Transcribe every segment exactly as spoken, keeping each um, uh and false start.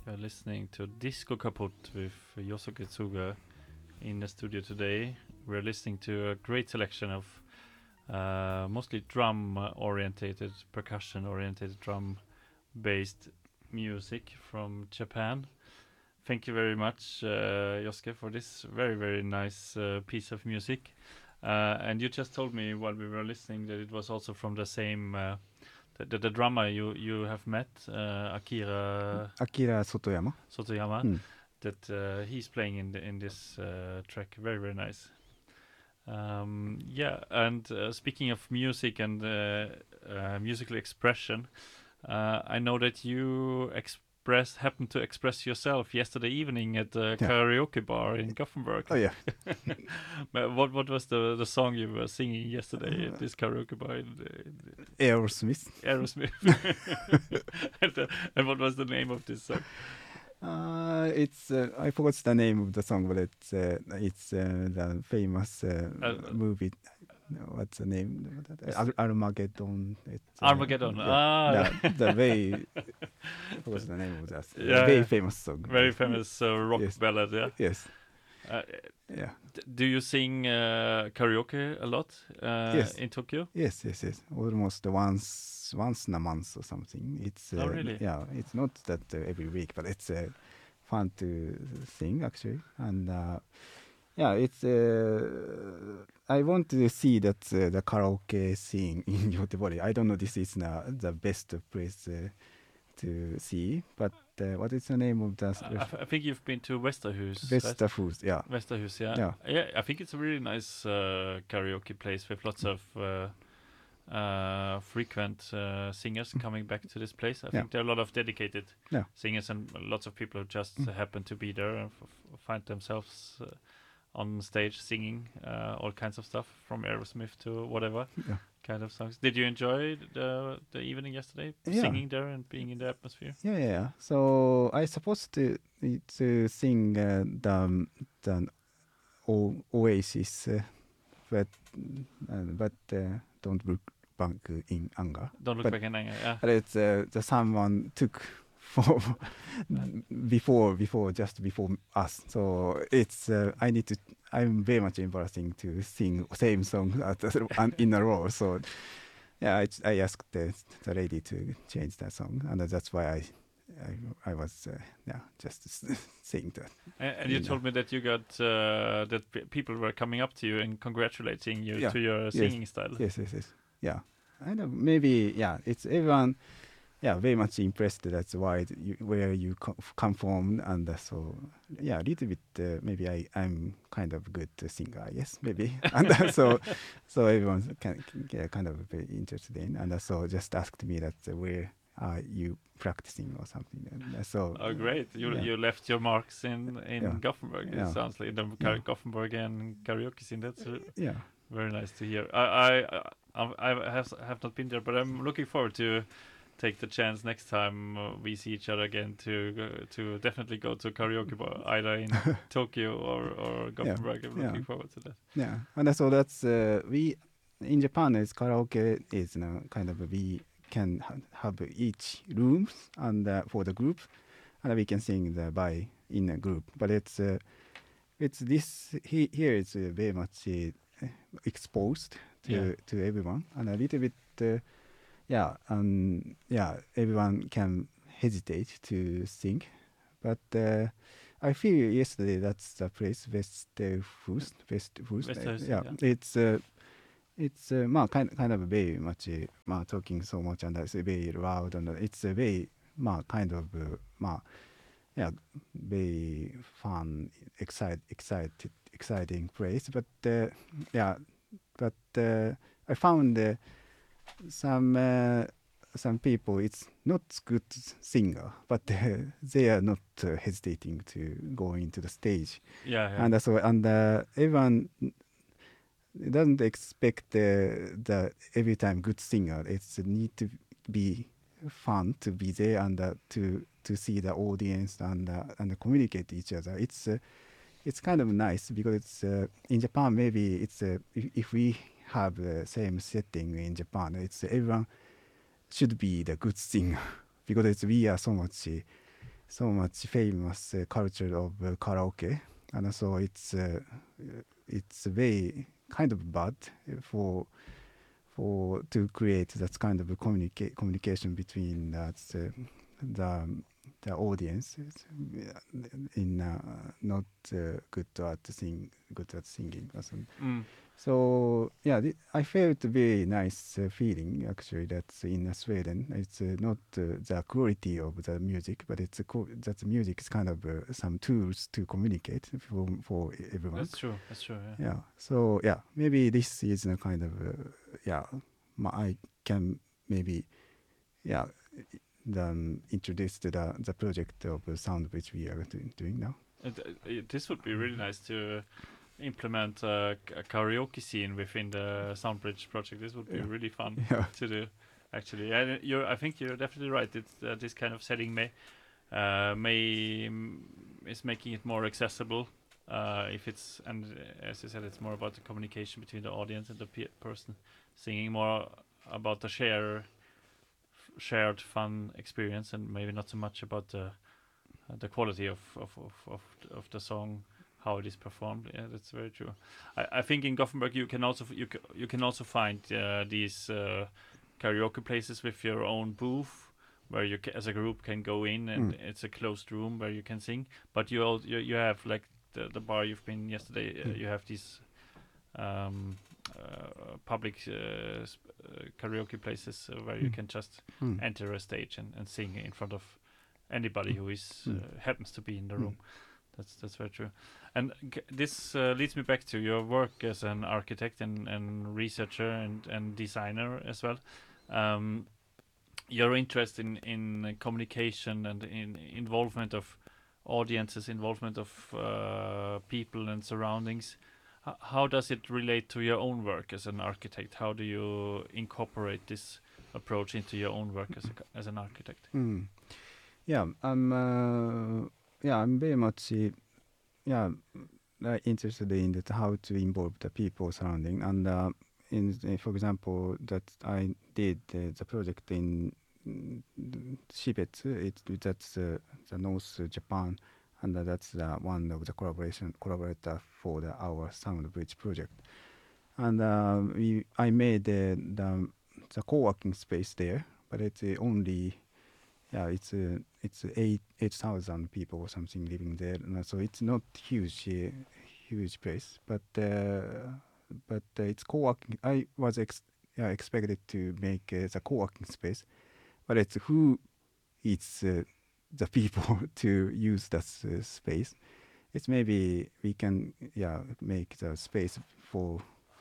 You're listening to Disco Kaput with Yosuke Tsuga in the studio today. We're listening to a great selection of uh, mostly drum-orientated, percussion-orientated, drum-based music from Japan. Thank you very much, uh, Yosuke, for this very, very nice uh, piece of music. Uh, and you just told me while we were listening that it was also from the same... Uh, The, the, the drummer you, you have met, uh, Akira Akira Sotoyama. Sotoyama, Mm. that uh, he's playing in the, in this uh, track. Very very nice. Um, yeah, and uh, speaking of music and uh, uh, musical expression, uh, I know that you express happened to express yourself yesterday evening at the Yeah. karaoke bar in Gothenburg. Oh yeah. But what what was the the song you were singing yesterday at this karaoke bar? In the, in the Aerosmith. Aerosmith. and, uh, and what was the name of this song? Uh, it's uh, I forgot the name of the song, but it's uh, it's uh, the famous uh, Uh, movie. What's the name? Ar- Armageddon. It's, uh, Armageddon. Yeah, Ah, the, the very what's the name of that? Yeah. Very famous song. very famous uh, rock Yes. ballad. Yeah. Yes. Uh, Yeah. d- do you sing uh, karaoke a lot uh, Yes. in Tokyo? Yes. Yes. Yes. Almost once once in a month or something. It's uh, Oh, really? Yeah. It's not that uh, every week, but it's uh, fun to sing actually, and uh, yeah, it's. Uh, I want to see that uh, the karaoke scene in Göteborg. I don't know. This is uh, the best place uh, to see, but uh, what is the name of the I, I, I think you've been to Vesterhus. Vesterhus? Yeah. Right? Vesterhus, yeah. Yeah. Yeah, I think it's a really nice uh, karaoke place with lots of uh, uh, frequent uh, singers coming back to this place. I Yeah. think there are a lot of dedicated Yeah. singers and lots of people who just Mm. uh, happen to be there and f- f- find themselves uh, on stage singing uh, all kinds of stuff from Aerosmith to whatever Yeah. kind of songs. Did you enjoy the the evening yesterday, Yeah. singing there and being in the atmosphere? Yeah, yeah, yeah. So I supposed to to sing uh, the the o- Oasis, uh, but uh, but uh, don't look back in anger. Don't look But- back in anger. Yeah. But it's uh, the someone took for before before just before us. So it's uh, I need to. I'm very much embarrassing to sing same song at the, an- in a row. So yeah, I, I asked the, the lady to change that song, and that's why I I, I was uh, yeah just saying that. And, and you Yeah. told me that you got uh, that p- people were coming up to you and congratulating you Yeah. to your Yes. singing style. Yes, yes, yes. Yeah, I know. Maybe yeah. It's everyone. Yeah, very much impressed. That's why you, where you co- come from, and uh, so yeah, a little bit. Uh, maybe I I'm kind of good uh, singer. Yes, maybe, and uh, so so everyone can, can get kind of very interested in, and uh, so just asked me that uh, where are you practicing or something. And, uh, so Oh, great! You Yeah. you left your marks in in Yeah. Gothenburg. It Yeah. sounds like the Yeah. Kar- Gothenburgian karaoke scene. That's uh, yeah, very nice to hear. I I I, I have have not been there, but I'm looking forward to take the chance next time uh, we see each other again to go, to definitely go to karaoke bar either in Tokyo or or Gothenburg. I'm yeah. looking forward to that. yeah, and uh, so that's uh, we in Japan is karaoke is you know, kind of we can ha- have each rooms and uh, for the group, and we can sing the by in a group. But it's uh, it's this he, here it's uh, very much uh, exposed to Yeah. to everyone, and a little bit uh, yeah, um, yeah, everyone can hesitate to sing, but uh, I feel yesterday that's the place Vesterhus, Vesterhus, Vesterhus, yeah, yeah. it's uh, it's uh, ma, kind kind of very much uh, ma, talking so much and it's very loud and it's a very ma, kind of uh, ma, yeah, very fun, excited, excited, exciting place. But uh, yeah, but uh, I found uh, some uh, some people it's not good singer, but uh, they are not uh, hesitating to go into the stage, Yeah, yeah. and uh, so and uh, everyone doesn't expect uh, the every time good singer. It's need to be fun to be there and uh, to to see the audience and uh, and communicate each other. It's uh, it's kind of nice because it's uh, in Japan. Maybe it's uh, if, if we have the same setting in Japan, it's everyone should be the good singer because it's we are so much so much famous uh, culture of uh, karaoke, and so it's uh, it's very kind of bad for for to create that kind of communica- communication between that uh, the the audience is, uh, in uh, not uh, good at sing good at singing or something. Mm. So yeah, th- I felt very nice uh, feeling actually that's in uh, Sweden. It's uh, not uh, the quality of the music, but it's a co- that the music is kind of uh, some tools to communicate for for everyone. That's true. That's true. Yeah. Yeah. So yeah, maybe this is a kind of uh, yeah, ma- I can maybe yeah, then introduce to the the project of the sound which we are do- doing now. It, it, this would be really nice to implement a, a karaoke scene within the Soundbridge project. This would be Yeah. really fun Yeah. to do, actually. And you're, I think you're definitely right. It's uh, this kind of setting may uh, may mm, is making it more accessible. Uh, if it's and uh, as you said, it's more about the communication between the audience and the pe- person singing, more about the share shared fun experience, and maybe not so much about the uh, the quality of of, of of of the song, how it is performed. Yeah, that's very true. I, I think in Gothenburg you can also f- you ca- you can also find uh, these uh, karaoke places with your own booth where you ca- as a group can go in, and Mm. it's a closed room where you can sing. But you all you, you have like the the bar you've been yesterday. Uh, Mm. You have these um, uh, public uh, sp- uh, karaoke places uh, where you Mm. can just Mm. enter a stage and, and sing in front of anybody Mm. who is Mm. uh, happens to be in the Mm. room. That's that's very true. And g- this uh, leads me back to your work as an architect and, and researcher and, and designer as well. Um, your interest in in uh, communication and in involvement of audiences, involvement of uh, people and surroundings. H- how does it relate to your own work as an architect? How do you incorporate this approach into your own work as a, c- as an architect? Mm. Yeah, I'm uh, yeah, I'm very much uh, yeah uh, interested in that how to involve the people surrounding and uh, in uh, for example that I did uh, the project in mm, Shibetsu. It's that's uh, the North Japan, and uh, that's uh, one of the collaboration collaborator for the our Sound Bridge project. And uh, we I made uh, the the co-working space there, but it's uh, only yeah, it's uh, it's eight eight thousand people or something living there, and uh, so it's not huge, uh, huge place. But uh, but uh, it's co-working. I was ex- yeah, expected to make uh, the co-working space, but it's who is uh, the people to use that uh, space. It's maybe we can yeah make the space for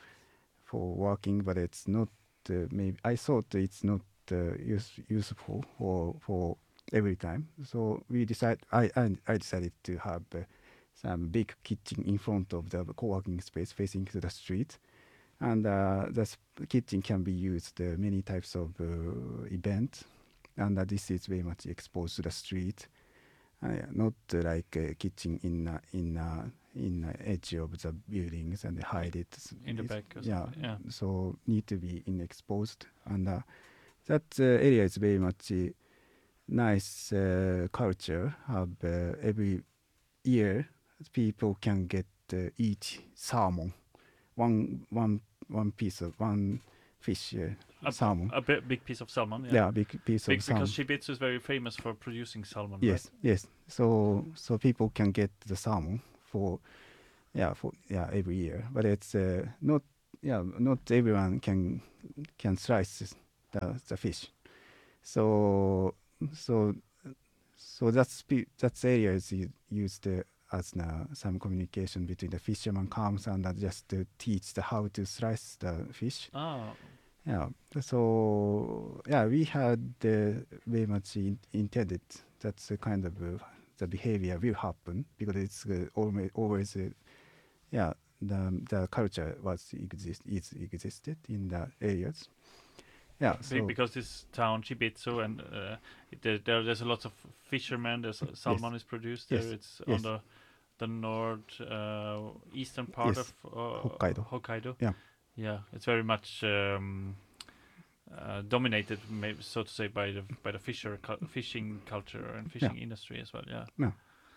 for working, but it's not uh, maybe I thought it's not uh, use, useful for for every time. So we decide I I, I decided to have uh, some big kitchen in front of the co-working space facing to the street, and uh, the sp- kitchen can be used uh, many types of uh, events, and uh, this is very much exposed to the street, uh, yeah, not uh, like a kitchen in uh, in uh, in uh, edge of the buildings and hide it. s- In the it's- back or yeah, something? Yeah. so need to be in exposed, and uh, that uh, area is very much uh, nice uh, culture. Have uh, every year people can get uh, each salmon, one one one piece of one fish uh, A, salmon. a bi- big piece of salmon, yeah. Yeah, big piece of Big, salmon. because Shibitsu is very famous for producing salmon, Yes, yes. So so people can get the salmon for yeah for yeah every year, but it's uh, not yeah not everyone can can slice the the fish. So so so that's pe- that's area is u- used uh, as uh, some communication between the fisherman comes and uh, just to teach the how to slice the fish. right? Oh, Yeah. So yeah, we had uh, very much in, intended that's a kind of uh, the behavior will happen because it's uh, always always uh, yeah the the culture was exist is existed in the areas. Yeah. Be- So because this town Shibitsu, and uh, it, there, there- there's a lot of fishermen. There's uh, salmon is produced there. yes, It's on yes, the the north uh, eastern part yes, of uh, Hokkaido. Hokkaido. Yeah. Yeah, it's very much um, uh, dominated, maybe so to say, by the by the fisher cu- fishing culture and fishing industry as well. Yeah. Yeah.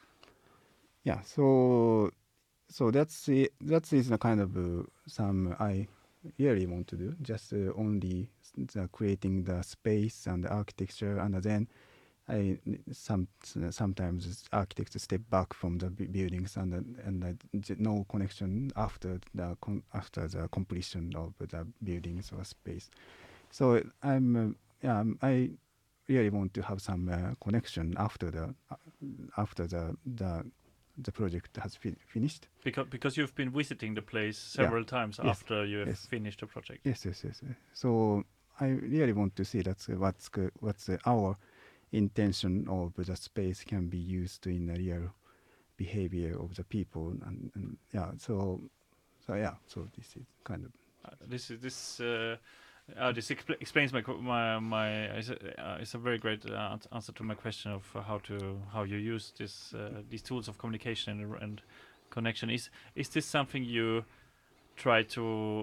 Yeah. So so that's it. That is the kind of uh, some I really want to do. Just uh, only s- the creating the space and the architecture, and then I some sometimes architects step back from the bu- buildings and then- and uh, j- no connection after the con- after the completion of the buildings or space. So I'm uh, yeah I'm- I really want to have some uh, connection after the uh, after the the the project has fi- finished. Because because you've been visiting the place Yeah. several times Yes. after you have Yes. finished the project. Yes, yes, yes. yes. So I really want to see that's uh, what's uh, what's uh, our intention of the space can be used in the real behavior of the people, and, and yeah. So so yeah. So this is kind of Uh, this is this. Uh, uh, this expl- explains my co- my my. It's a, uh, it's a very great uh, ans- answer to my question of uh, how to how you use this uh, these tools of communication and, and connection. Is is this something you try to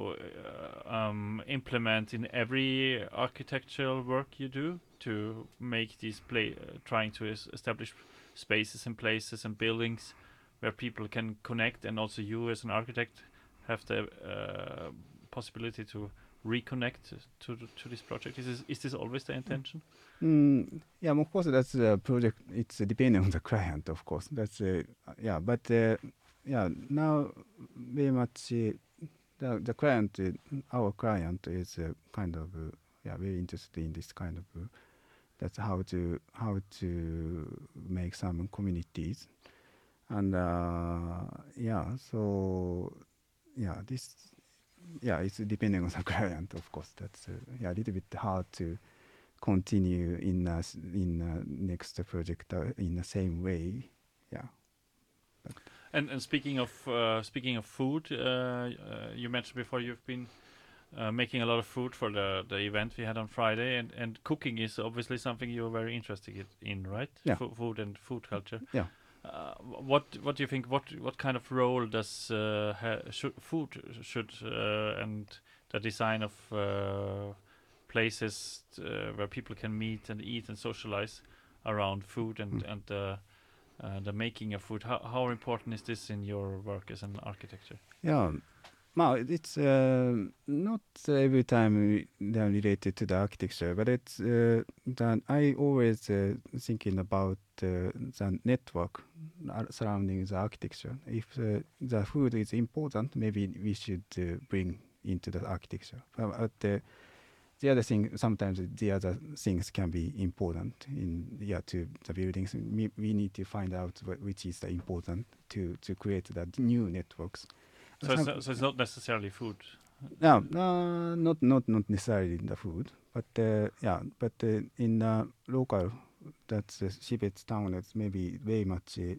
uh, um, implement in every architectural work you do to make these play uh, trying to es- establish spaces and places and buildings where people can connect, and also you as an architect have the uh, possibility to reconnect to th- to this project? Is this, is this always the intention? Mm, yeah, of course, that's a project. It's uh, depending on the client, of course. That's uh, yeah, but uh, yeah, now very much uh, the the client, uh, our client is uh, kind of uh, yeah very interested in this kind of. Uh, that's how to how to make some communities, and uh, yeah, so yeah, this yeah, it's depending on the client, of course. That's uh, yeah, a little bit hard to continue in a, s- in a next project uh, in the same way. Yeah. And and speaking of uh, speaking of food, uh, uh, you mentioned before you've been uh, making a lot of food for the the event we had on Friday, and and cooking is obviously something you're very interested i- in, right? Yeah. Fo- food and food culture. Yeah. Uh, wh- what what do you think? What what kind of role does uh, ha- should food should uh, and the design of uh, places uh, where people can meet and eat and socialize around food and Mm. and uh, uh, the making of food? How how important is this in your work as an architecture? Yeah. Well, it's uh, not every time re- they're related to the architecture, but it's uh, that I always uh, thinking about uh, the network ar- surrounding the architecture. If uh, the food is important, maybe we should uh, bring into the architecture. But uh, the, the other thing, sometimes the other things can be important in yeah to the buildings. We, we need to find out what, which is the important to to create the new networks. So it's Some- not, so it's not necessarily food. no, uh, not not not necessarily in the food, but uh, yeah, but uh, in the local, that's uh, Shibetsu town. That's maybe very much uh,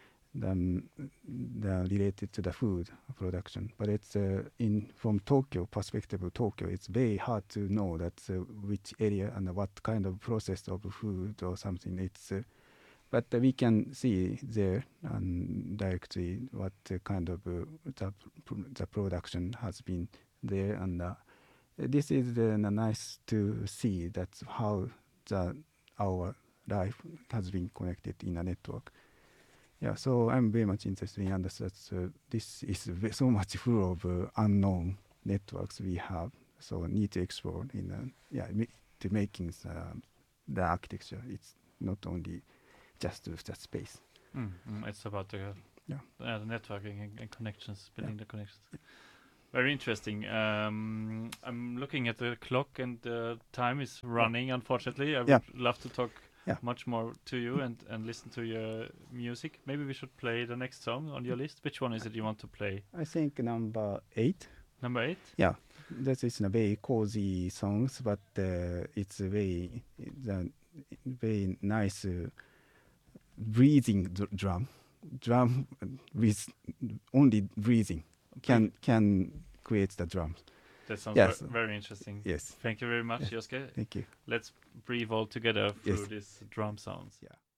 the, the related to the food production. But it's uh, in from Tokyo perspective of Tokyo. It's very hard to know that uh, which area and what kind of process of food or something. It's uh, but uh, we can see there and directly what uh, kind of uh, the, pr- the production has been there, and uh, this is uh, nice to see that's how the our life has been connected in a network. Yeah, so I'm very much interested in understand that uh, this is ve- so much full of uh, unknown networks we have, so need to explore in uh, yeah ma- to making uh, the architecture. It's not only just with the space. Mm, mm, it's about the, Yeah. uh, the networking and, and connections, Yeah. building the connections. Very interesting. Um, I'm looking at the clock, and the time is running. Unfortunately, I would Yeah. love to talk Yeah. much more to you and and listen to your music. Maybe we should play the next song on your list. Which one is it you want to play? I think number eight. Number eight. Yeah, that is a very cozy songs, but uh, it's a very the very nice uh, breathing dr- drum, drum with only breathing can can create the drums. That sounds Yes. ver- very interesting. Yes, Thank you very much, Yes. Yosuke. thank you. Let's breathe all together through Yes. these drum sounds. Yeah.